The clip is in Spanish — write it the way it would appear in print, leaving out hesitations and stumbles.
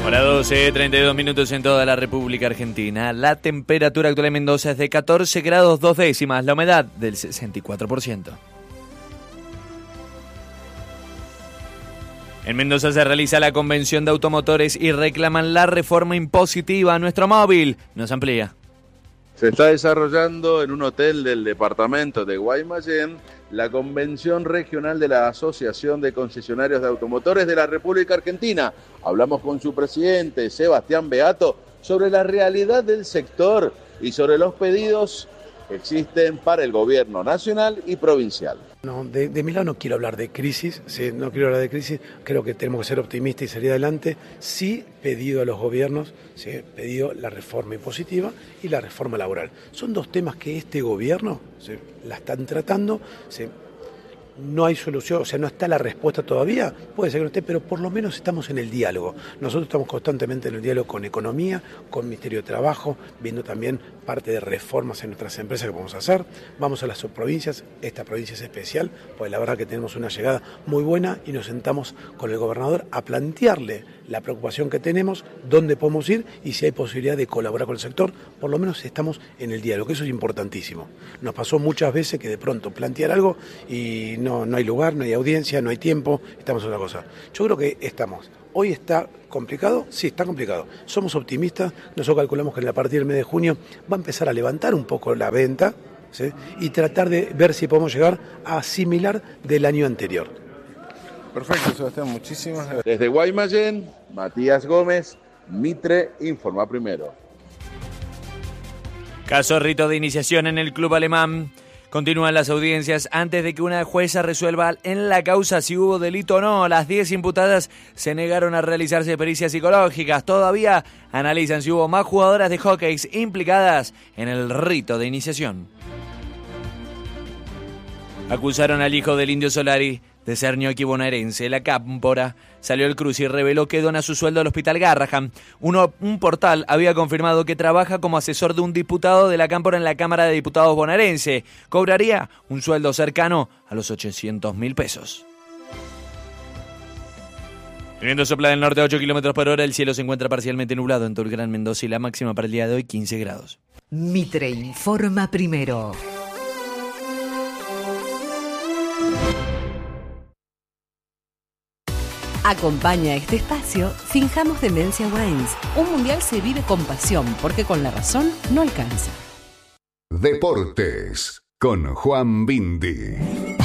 Hora 12, 32 minutos en toda la República Argentina. La temperatura actual en Mendoza es de 14 grados 2 décimas, la humedad del 64%. En Mendoza se realiza la convención de automotores y reclaman la reforma impositiva. Nuestro móvil nos amplía. Se está desarrollando en un hotel del departamento de Guaymallén la convención regional de la Asociación de Concesionarios de Automotores de la República Argentina. Hablamos con su presidente, Sebastián Beato, sobre la realidad del sector y sobre los pedidos que existen para el gobierno nacional y provincial. No, de mi lado no quiero hablar de crisis, ¿sí? No quiero hablar de crisis, creo que tenemos que ser optimistas y salir adelante. Sí, pedido a los gobiernos, sí, pedido la reforma impositiva y la reforma laboral. Son dos temas que este gobierno, ¿sí?, la están tratando, ¿sí? No hay solución, o sea, no está la respuesta todavía, puede ser que no esté, pero por lo menos estamos en el diálogo. Nosotros estamos constantemente en el diálogo con Economía, con Ministerio de Trabajo, viendo también parte de reformas en nuestras empresas que podemos hacer. Vamos a las subprovincias, esta provincia es especial, pues la verdad que tenemos una llegada muy buena y nos sentamos con el gobernador a plantearle la preocupación que tenemos, dónde podemos ir y si hay posibilidad de colaborar con el sector. Por lo menos estamos en el diálogo, que eso es importantísimo. Nos pasó muchas veces que de pronto plantear algo y no hay lugar, no hay audiencia, no hay tiempo, estamos en otra cosa. Yo creo que estamos. ¿Hoy está complicado? Sí, está complicado. Somos optimistas, nosotros calculamos que a partir del mes de junio va a empezar a levantar un poco la venta, ¿sí?, y tratar de ver si podemos llegar a similar del año anterior. Perfecto, Sebastián, muchísimas gracias. Desde Guaymallén, Matías Gómez, Mitre informa primero. Caso rito de iniciación en el club alemán. Continúan las audiencias antes de que una jueza resuelva en la causa si hubo delito o no. Las 10 imputadas se negaron a realizarse pericias psicológicas. Todavía analizan si hubo más jugadoras de hockey implicadas en el rito de iniciación. Acusaron al hijo del Indio Solari de ser ñoqui bonaerense. La Cámpora salió al cruce y reveló que dona su sueldo al Hospital Garrahan. Un portal había confirmado que trabaja como asesor de un diputado de la Cámpora en la Cámara de Diputados bonaerense. Cobraría un sueldo cercano a los 800.000 pesos. El viento sopla del norte a 8 kilómetros por hora. El cielo se encuentra parcialmente nublado en todo el Gran Mendoza y la máxima para el día de hoy 15 grados. Mitre informa primero. Acompaña este espacio Finjamos Demencia Wines. Un mundial se vive con pasión, porque con la razón no alcanza. Deportes con Juan Bindi.